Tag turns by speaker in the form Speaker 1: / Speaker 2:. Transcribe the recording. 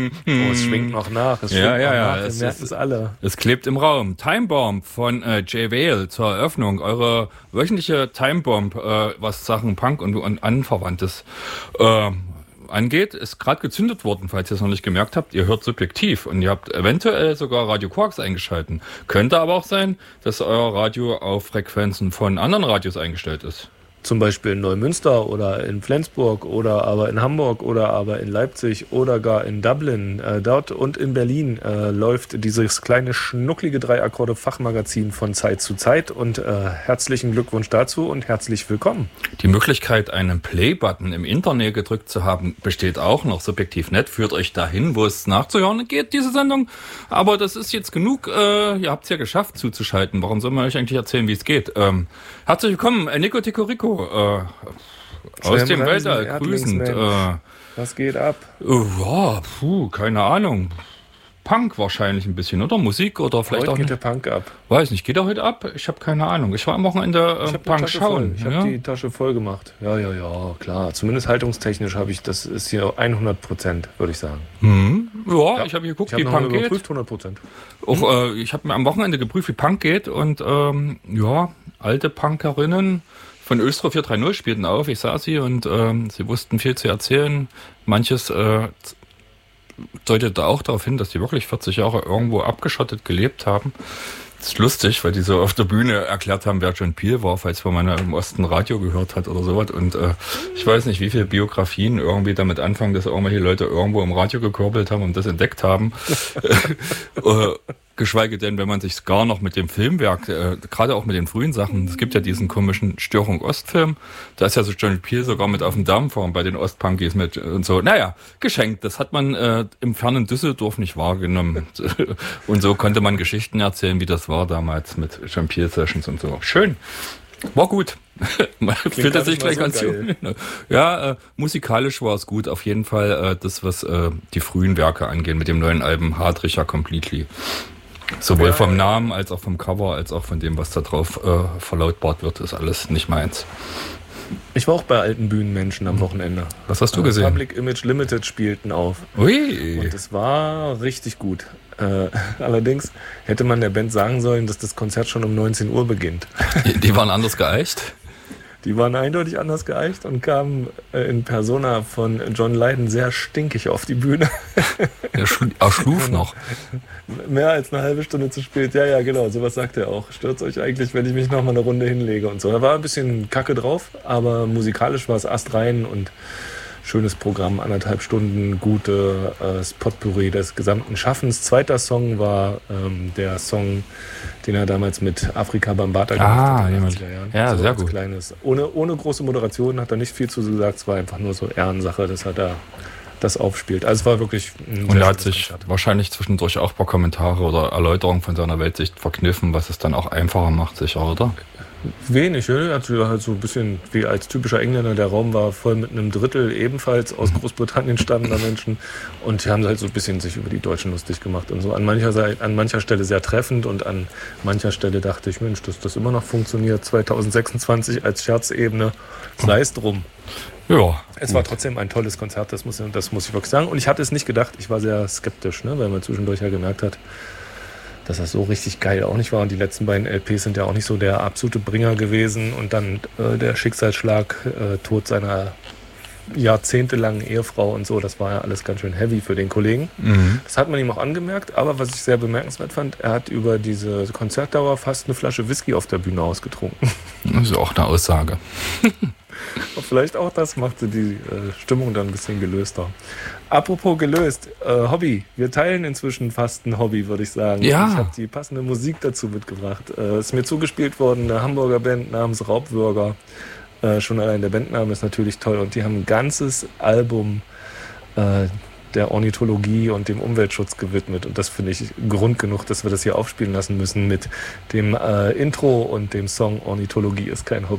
Speaker 1: Oh, es schwingt noch nach. Es
Speaker 2: Ja.
Speaker 1: Wir merken es alle.
Speaker 2: Es klebt im Raum. Time Bomb von Jay Vale zur Eröffnung. Eure wöchentliche Time Bomb, was Sachen Punk und Anverwandtes angeht, ist gerade gezündet worden, falls ihr es noch nicht gemerkt habt. Ihr hört Subjektiv und ihr habt eventuell sogar Radio Quarks eingeschalten. Könnte aber auch sein, dass euer Radio auf Frequenzen von anderen Radios eingestellt ist.
Speaker 1: Zum Beispiel in Neumünster oder in Flensburg oder aber in Hamburg oder aber in Leipzig oder gar in Dublin. Dort und in Berlin läuft dieses kleine schnucklige 3-Akkorde-Fachmagazin von Zeit zu Zeit. Und herzlichen Glückwunsch dazu und herzlich willkommen.
Speaker 2: Die Möglichkeit, einen Play-Button im Internet gedrückt zu haben, besteht auch noch. Subjektiv.net führt euch dahin, wo es nachzuhören geht, diese Sendung. Aber das ist jetzt genug. Ihr habt es ja geschafft zuzuschalten. Warum soll man euch eigentlich erzählen, wie es geht? Herzlich willkommen, Nico Ticorico. Aus dem Weltall, grüßend.
Speaker 1: Was geht ab?
Speaker 2: Keine Ahnung. Punk wahrscheinlich ein bisschen, oder? Musik oder vielleicht
Speaker 1: heute
Speaker 2: auch.
Speaker 1: Heute geht der Punk ab.
Speaker 2: Weiß nicht, geht er heute ab? Ich habe keine Ahnung. Ich war am Wochenende Punk schauen.
Speaker 1: Ich habe die Tasche voll gemacht. Ja, klar. Zumindest haltungstechnisch habe ich, das ist hier 100%, würde ich sagen.
Speaker 2: Ja, ich habe geguckt, wie Punk geht.
Speaker 1: Überprüft 100%.
Speaker 2: Auch, ich habe mir am Wochenende geprüft, wie Punk geht und alte Punkerinnen von Östro 430 spielten auf, ich sah sie und sie wussten viel zu erzählen. Manches deutete auch darauf hin, dass die wirklich 40 Jahre irgendwo abgeschottet gelebt haben. Das ist lustig, weil die so auf der Bühne erklärt haben, wer John Peel war, falls man im Osten Radio gehört hat oder sowas. Und ich weiß nicht, wie viele Biografien irgendwie damit anfangen, dass irgendwelche Leute irgendwo im Radio gekurbelt haben und das entdeckt haben. Geschweige denn, wenn man sich gar noch mit dem Filmwerk, gerade auch mit den frühen Sachen, es gibt ja diesen komischen Störung Ostfilm, da ist ja so Johnny Peel sogar mit auf dem Dampfer bei den Ostpunkies mit und so. Naja, geschenkt. Das hat man im fernen Düsseldorf nicht wahrgenommen. Und so konnte man Geschichten erzählen, wie das war damals mit John Peel Sessions und so. Schön. War gut. Fühlt er sich gleich so ganz jung. Ja, musikalisch war es gut. Auf jeden Fall das, was die frühen Werke angehen, mit dem neuen Album Hardricher Completely. Sowohl vom Namen als auch vom Cover, als auch von dem, was da drauf verlautbart wird, ist alles nicht meins.
Speaker 1: Ich war auch bei alten Bühnenmenschen am Wochenende.
Speaker 2: Was hast du gesehen?
Speaker 1: Public Image Limited spielten auf.
Speaker 2: Ui.
Speaker 1: Und es war richtig gut. Allerdings hätte man der Band sagen sollen, dass das Konzert schon um 19 Uhr beginnt.
Speaker 2: Die waren anders geeicht?
Speaker 1: Die waren eindeutig anders geeicht und kamen in Persona von John Lydon sehr stinkig auf die Bühne.
Speaker 2: Er schluf noch.
Speaker 1: Mehr als eine halbe Stunde zu spät. Ja, genau, sowas sagt er auch. Stört's euch eigentlich, wenn ich mich noch mal eine Runde hinlege und so. Da war ein bisschen Kacke drauf, aber musikalisch war es astrein und schönes Programm, 1,5 Stunden, gute Potpourri des gesamten Schaffens. Zweiter Song war der Song, den er damals mit Afrika Bambaataa gemacht hat.
Speaker 2: Ja,
Speaker 1: so
Speaker 2: sehr gut.
Speaker 1: Kleines. Ohne große Moderation hat er nicht viel zu gesagt. Es war einfach nur so Ehrensache, dass er da das aufspielt. Also es war wirklich ein
Speaker 2: Und er hat sich wahrscheinlich zwischendurch auch ein paar Kommentare oder Erläuterungen von seiner Weltsicht verkniffen, was es dann auch einfacher macht, sicher, oder?
Speaker 1: Wenig, er hat halt so ein bisschen wie als typischer Engländer, der Raum war voll mit einem Drittel ebenfalls aus Großbritannien stammender Menschen und die haben halt so ein bisschen sich über die Deutschen lustig gemacht und so. An mancher Stelle sehr treffend und an mancher Stelle dachte ich, Mensch, dass das immer noch funktioniert, 2026 als Scherzebene, sei es drum.
Speaker 2: Ja.
Speaker 1: Es war trotzdem ein tolles Konzert, das muss ich wirklich sagen. Und ich hatte es nicht gedacht, ich war sehr skeptisch, weil man zwischendurch ja gemerkt hat, dass das so richtig geil auch nicht war. Und die letzten beiden LPs sind ja auch nicht so der absolute Bringer gewesen. Und dann der Schicksalsschlag, Tod seiner jahrzehntelangen Ehefrau und so, das war ja alles ganz schön heavy für den Kollegen. Mhm. Das hat man ihm auch angemerkt. Aber was ich sehr bemerkenswert fand, er hat über diese Konzertdauer fast eine Flasche Whisky auf der Bühne ausgetrunken.
Speaker 2: Das ist auch eine Aussage.
Speaker 1: Und vielleicht auch das machte die Stimmung dann ein bisschen gelöster. Apropos gelöst, Hobby. Wir teilen inzwischen fast ein Hobby, würde ich sagen.
Speaker 2: Ja.
Speaker 1: Ich habe die passende Musik dazu mitgebracht. Ist mir zugespielt worden, eine Hamburger Band namens Raubwürger. Schon allein der Bandname ist natürlich toll. Und die haben ein ganzes Album der Ornithologie und dem Umweltschutz gewidmet. Und das finde ich Grund genug, dass wir das hier aufspielen lassen müssen mit dem Intro und dem Song Ornithologie ist kein Hobby.